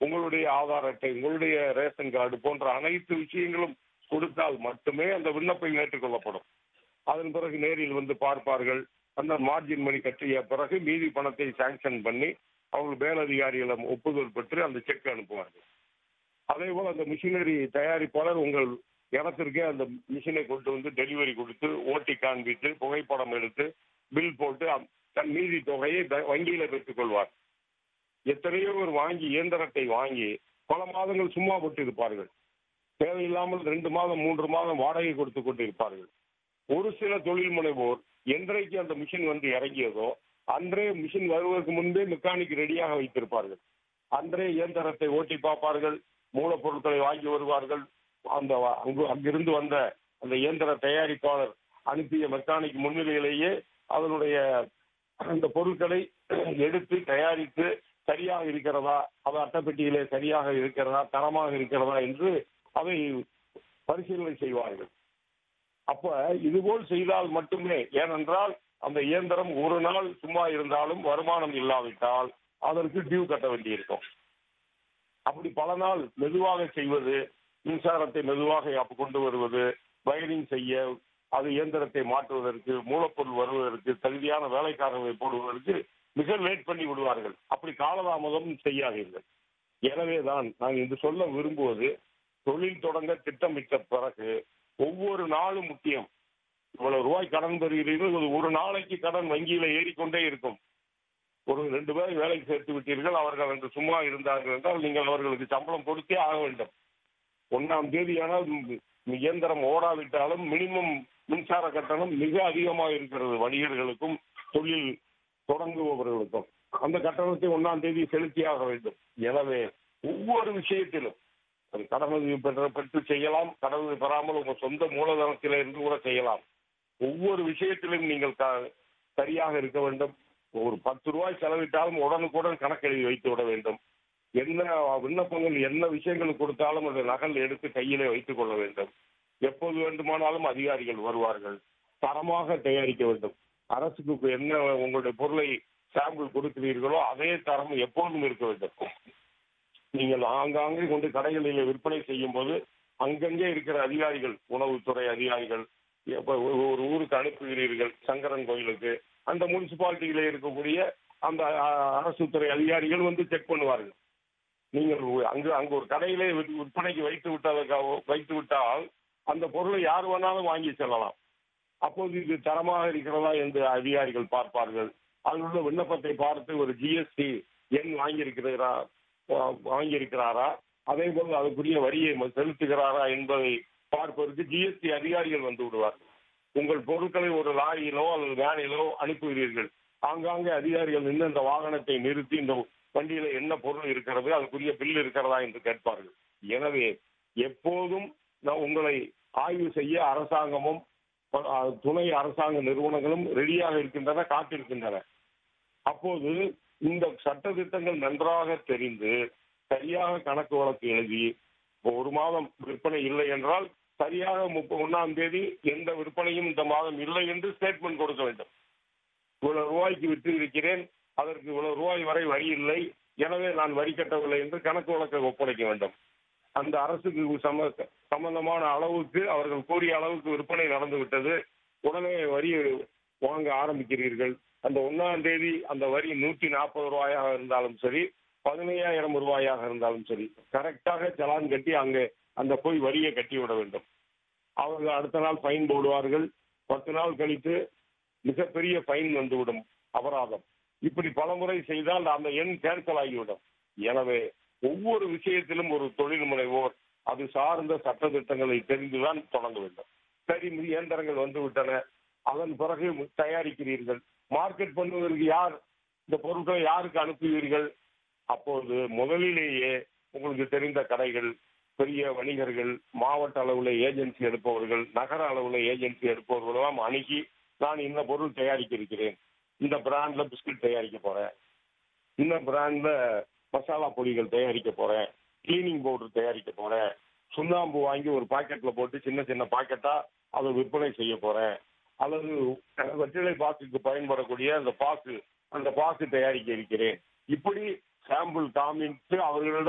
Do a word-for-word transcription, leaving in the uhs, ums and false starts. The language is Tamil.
உங்களுடைய ஆதார் அட்டை, உங்களுடைய ரேஷன் கார்டு போன்ற அனைத்து விஷயங்களும் கொடுத்தால் மட்டுமே அந்த விண்ணப்பம் ஏற்றுக்கொள்ளப்படும். அதன் பிறகு நேரில் வந்து பார்ப்பார்கள். அந்த மார்ஜின் மணி கட்டிய பிறகு மீதி பணத்தை சாங்ஷன் பண்ணி அவங்க மேலதிகாரிகளிடம் ஒப்புதல் பெற்று அந்த செக் அனுப்புவார்கள். அதே போல அந்த மிஷினரி தயாரிப்பாளர் உங்கள் இடத்திற்கே அந்த மிஷினை கொண்டு வந்து டெலிவரி கொடுத்து ஓட்டி காண்பித்து புகைப்படம் எடுத்து பில் போட்டு தன் மீதி தொகையை வங்கியில பெற்றுக் கொள்வார். எத்தனையோ பேர் வாங்கி இயந்திரத்தை வாங்கி பல மாதங்கள் சும்மா போட்டு இருப்பார்கள். தேவையில்லாமல் ரெண்டு மாதம் மூன்று மாதம் வாடகை கொடுத்து கொண்டு இருப்பார்கள். ஒரு சில தொழில் முனைவோர் என்றைக்கு அந்த மிஷின் வந்து இறங்கியதோ அன்றே மிஷின் வருவதற்கு முன்பே மெக்கானிக் ரெடியாக வைத்திருப்பார்கள். அன்றே இயந்திரத்தை ஓட்டி பார்ப்பார்கள், மூலப்பொருட்களை வாங்கி வருவார்கள். அந்த அங்கு அங்கிருந்து வந்த அந்த இயந்திர தயாரிப்பாளர் அனுப்பிய மெக்கானிக் முன்னிலையிலேயே அதனுடைய அந்த பொருட்களை எடுத்து தயாரித்து சரியாக இருக்கிறதா, அது அட்டைப்பெட்டியிலே சரியாக இருக்கிறதா, தரமாக இருக்கிறதா என்று அதை பரிசீலனை செய்வார்கள். அப்ப இதுபோல் செய்தால் மட்டுமே, ஏனென்றால் அந்த இயந்திரம் ஒரு நாள் சும்மா இருந்தாலும் வருமானம் இல்லாவிட்டால் அதற்கு டியூ கட்ட வேண்டியிருக்கும். அப்படி பல நாள் மெதுவாக செய்வது, மின்சாரத்தை மெதுவாக கொண்டு வருவது, வயரிங் செய்ய, அது இயந்திரத்தை மாற்றுவதற்கு, மூலப்பொருள் வருவதற்கு, தகுதியான வேலைக்காரர்களை போடுவதற்கு மிக லேட் பண்ணி விடுவார்கள். அப்படி காலதாமதம் செய்யாதீர்கள். எனவேதான் நான் இன்று சொல்ல விரும்புவது, தொழில் தொடங்க திட்டமிட்ட பிறகு ஒவ்வொரு நாளும் முக்கியம். இவ்வளவு ரூபாய் கடன் பெறுகிறீர்கள், ஒரு நாளைக்கு கடன் வங்கியில ஏறிக்கொண்டே இருக்கும். ஒரு ரெண்டு பேரை வேலைக்கு சேர்த்து விட்டீர்கள், அவர்கள் அன்று சும்மா இருந்தார்கள் என்றால் நீங்கள் அவர்களுக்கு சம்பளம் கொடுத்தே ஆக வேண்டும். ஒன்னாம் தேதியானால் இயந்திரம் ஓடாவிட்டாலும் மினிமம் மின்சார கட்டணம் மிக அதிகமாக இருக்கிறது வணிகர்களுக்கும் தொழில் தொடங்குபவர்களுக்கும். அந்த கட்டணத்தை ஒன்னாம் தேதி செலுத்தியாக வேண்டும். எனவே ஒவ்வொரு விஷயத்திலும் அது கடனுதவி பெற்ற பெற்று செய்யலாம், கடனுதவி பெறாமல் உங்க சொந்த மூலதனத்தில இருந்து கூட செய்யலாம். ஒவ்வொரு விஷயத்திலும் நீங்கள் சரியாக இருக்க வேண்டும். ஒரு பத்து ரூபாய் செலவிட்டாலும் உடனுக்குடன் கணக்கெழுதி வைத்து விட வேண்டும். என்ன விண்ணப்பங்கள் என்ன விஷயங்கள் கொடுத்தாலும் அந்த நகல் எடுத்து கையிலே வைத்துக் கொள்ள வேண்டும். எப்போது வேண்டுமானாலும் அதிகாரிகள் வருவார்கள். தரமாக தயாரிக்க வேண்டும். அரசுக்கு என்ன உங்களுடைய பொருளை சாம்பிள் கொடுக்கிறீர்களோ அதே தரம் எப்போதும் இருக்க வேண்டும். நீங்கள் ஆங்காங்கே கொண்டு கடைகளில் விற்பனை செய்யும் போது அங்கங்கே இருக்கிற அதிகாரிகள், உணவுத்துறை அதிகாரிகள், ஒரு ஊருக்கு அனுப்புகிறீர்கள் சங்கரன் கோயிலுக்கு, அந்த முனிசிபாலிட்டியில இருக்கக்கூடிய அந்த அரசு துறை அதிகாரிகள் வந்து செக் பண்ணுவார்கள். நீங்கள் அங்கு அங்கு ஒரு கடையிலே விற்பனைக்கு வைத்து விட்டதற்காக வைத்து விட்டால் அந்த பொருளை யார் வேணாலும் வாங்கி செல்லலாம். அப்போது இது தரமாக இருக்கிறதா என்று அதிகாரிகள் பார்ப்பார்கள். அதில் உள்ள விண்ணப்பத்தை பார்த்து ஒரு ஜிஎஸ்டி எண் வாங்கியிருக்கிறா வாங்கியிருக்கிறாரா, அதே போல் அதுக்குரிய வரியை செலுத்துகிறாரா என்பதை பார்ப்பதற்கு ஜிஎஸ்டி அதிகாரிகள் வந்து விடுவார்கள். உங்கள் பொருட்களை ஒரு லாரியிலோ அல்லது வேனிலோ அனுப்புகிறீர்கள். ஆங்காங்கே அதிகாரிகள் நின்று இந்த வாகனத்தை நிறுத்தி இந்த வண்டியில என்ன பொருள் இருக்கிறது, அதுக்குரிய பில் இருக்கிறதா என்று கேட்பார்கள். எனவே எப்போதும் உங்களை ஆய்வு செய்ய அரசாங்கமும் துணை அரசாங்க நிறுவனங்களும் ரெடியாக இருக்கின்றன, காத்திருக்கின்றன. அப்போது இந்த சட்ட திட்டங்கள் நன்றாக தெரிந்து சரியாக கணக்கு வழக்கு எழுதி, ஒரு மாதம் விற்பனை இல்லை என்றால் சரியாக முப்பது ஒன்னாம் தேதி எந்த விற்பனையும் இந்த மாதம் இல்லை என்று ஸ்டேட்மெண்ட் கொடுக்க வேண்டும். இவ்வளவு ரூபாய்க்கு விற்று இருக்கிறேன், அதற்கு இவ்வளவு ரூபாய் வரை வரி இல்லை, எனவே நான் வரி கட்டவில்லை என்று கணக்கு வழக்கை ஒப்படைக்க வேண்டும். அந்த அரசுக்கு சம சம்பந்தமான அளவுக்கு அவர்கள் கூறிய அளவுக்கு விற்பனை நடந்து விட்டது, உடனே வரி வாங்க ஆரம்பிக்கிறீர்கள். அந்த ஒன்னாம் தேதி அந்த வரி நூற்றி நாற்பது ரூபாயாக இருந்தாலும் சரி, பதினையாயிரம் ரூபாயாக இருந்தாலும் சரி, கரெக்டாக சலான் கட்டி அங்கே அந்த போய் வரியை கட்டிவிட வேண்டும். அவர்கள் அடுத்த நாள் ஃபைன் போடுவார்கள். பத்து நாள் கழித்து மிகப்பெரிய ஃபைன் வந்துவிடும், அபராதம். இப்படி பலமுறை செய்தால் அந்த எண் கேன்சல் ஆகிவிடும். எனவே ஒவ்வொரு விஷயத்திலும் ஒரு தொழில் முனைவோர் அது சார்ந்த சட்ட திட்டங்களை தெரிந்துதான் தொடங்க வேண்டும். சரி, இயந்திரங்கள் வந்து விட்டன, அதன் பிறகு தயாரிக்கிறீர்கள், மார்க்கெட் பண்ணுவதற்கு யார், இந்த பொருட்களை யாருக்கு அனுப்புவீர்கள்? அப்போது முதலிலேயே உங்களுக்கு தெரிந்த கடைகள், பெரிய வணிகர்கள், மாவட்ட அளவில் ஏஜென்சி எடுப்பவர்கள், நகர அளவில் ஏஜென்சி எடுப்பவர்களெல்லாம் அணுகி, நான் இந்த பொருள் தயாரிக்க இருக்கிறேன், இந்த பிராண்ட்ல பிஸ்கட் தயாரிக்க போறேன், இந்த பிராண்ட்ல மசாலா பொடிகள் தயாரிக்க போறேன், கிளீனிங் பவுடர் தயாரிக்க போறேன், சுண்ணாம்பு வாங்கி ஒரு பாக்கெட்ல போட்டு சின்ன சின்ன பாக்கெட்டா அதை விற்பனை செய்ய போறேன், அல்லது வெற்றிலை பாக்குக்கு பயன்படக்கூடிய அந்த பாக்கு அந்த பாக்கு தயாரிக்க இருக்கிறேன். இப்படி சாம்பிள் காமித்து அவர்களிடம்